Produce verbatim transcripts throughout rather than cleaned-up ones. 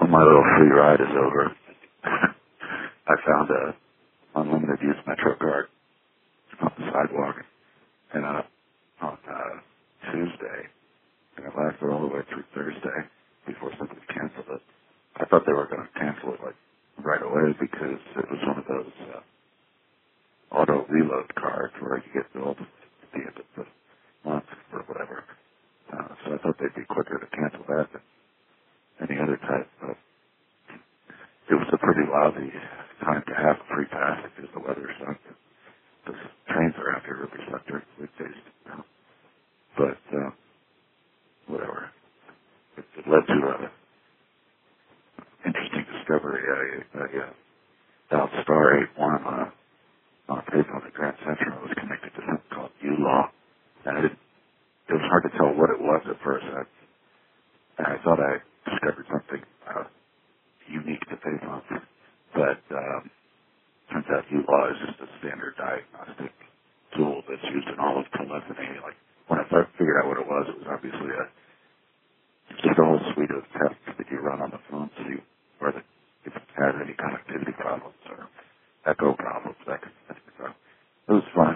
my little free ride is over, I found a unlimited use Metro card on the sidewalk, and uh, on uh, Tuesday, and it lasted all the way through Thursday before somebody canceled it. I thought they were going to cancel it like right away because it was one of those uh, auto reload cards where you get billed at the end of the month or whatever. Uh, so I thought they'd be quicker to cancel that than any other type. But it was a pretty lousy time to have a free pass because the weather sucked. The trains around here really suck during the weekdays. You know? But uh, whatever. It, it led to an interesting discovery. I, I uh, dialed star eight one on a, on a payphone at Grand Central. It was connected to something called U-Law. And I didn't, it was hard to tell what it was at first. I, and I thought I discovered something uh, unique to payphones. But um, turns out U-Law is just a standard diagnostic tool that's used in all of telephony. Like when I first figured out what it was, it was obviously a just a whole suite of tests that you run on the phone to see whether if it has any connectivity problems or echo problems, that kind of thing. So it was fun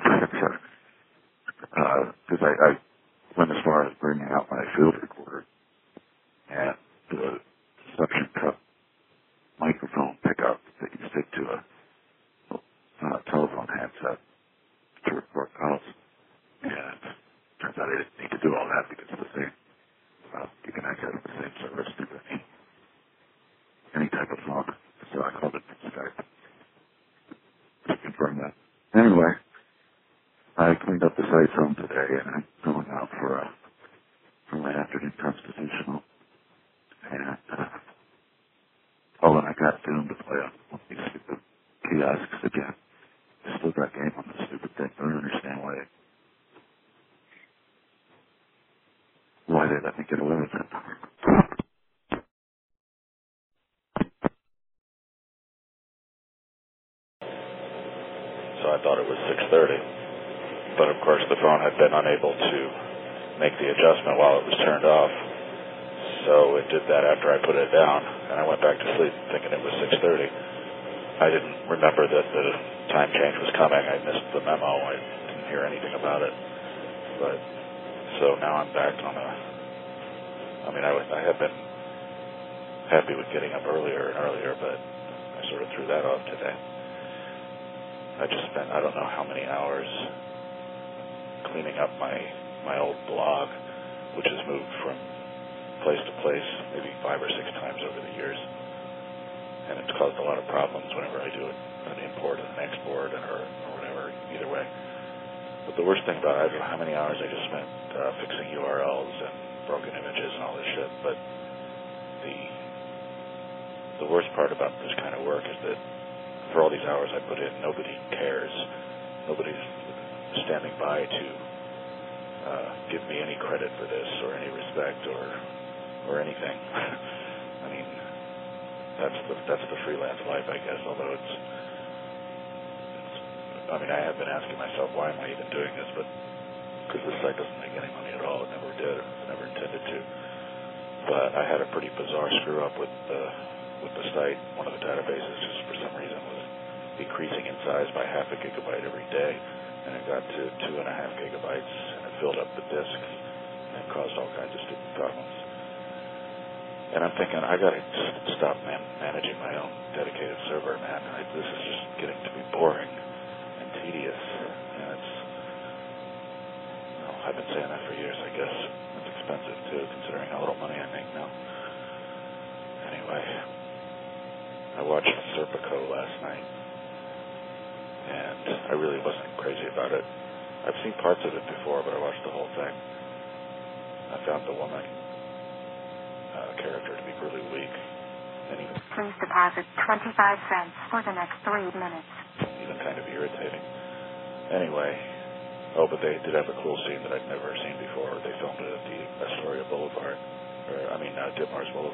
because uh, I, I went as far as bringing out my field recorder and the suction cup microphone pickup that you stick to a uh, telephone handset to record calls. And it turns out I didn't need to do all that because it's the same. Uh, you can access the same service through any, any type of phone. So I called it from Skype to confirm that. Anyway, I cleaned up the site home today, and I'm going out for a for my afternoon constitutional. And uh, oh, and I got doomed to play on one of these stupid kiosks again. Still got game on this stupid thing. I don't understand why why they let me get away with it. So I thought it was six thirty. But of course the phone had been unable to make the adjustment while it was turned off. So it did that after I put it down, and I went back to sleep thinking it was six thirty. I didn't remember that the time change was coming. I missed the memo. I didn't hear anything about it. But so now I'm back on a, I mean, I, was, I have been happy with getting up earlier and earlier, but I sort of threw that off today. I just spent, I don't know how many hours cleaning up my, my old blog, which has moved from place to place maybe five or six times over the years. And it's caused a lot of problems whenever I do an import and an export or, or whatever, either way. But the worst thing about it, I don't know how many hours I just spent uh, fixing U R Ls and broken images and all this shit, but the the worst part about this kind of work is that for all these hours I put in, nobody cares. Nobody's standing by to uh, give me any credit for this or any respect or or anything. I mean, that's the that's the freelance life, I guess. Although it's, it's, I mean, I have been asking myself, why am I even doing this? But because this site doesn't make any money at all, it never did, it never intended to. But I had a pretty bizarre screw up with the with the site. One of the databases, just for some reason, was decreasing in size by half a gigabyte every day, and it got to two and a half gigabytes, and it filled up the disks and caused all kinds of stupid problems. And I'm thinking, I got to stop man managing my own dedicated server, man. I, this is just getting to be boring and tedious. And it's, well, I've been saying that for years, I guess. It's expensive, too, considering how little money I make now. Anyway, I watched Serpico last night, and I really wasn't crazy about it. I've seen parts of it before, but I watched the whole thing. I found the woman Uh, character to be really weak, and even please deposit twenty-five cents for the next three minutes. Even kind of irritating. Anyway, oh, but they did have a cool scene that I'd never seen before. They filmed it at the Astoria Boulevard, or I mean, uh, Ditmars Boulevard.